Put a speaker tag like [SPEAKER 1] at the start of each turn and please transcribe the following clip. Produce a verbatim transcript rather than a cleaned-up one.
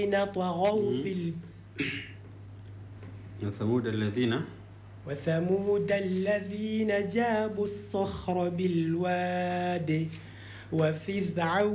[SPEAKER 1] طغوا في ال...
[SPEAKER 2] وثمود الذين
[SPEAKER 1] وثمود الذين جابوا الصخر بالواد وفرعون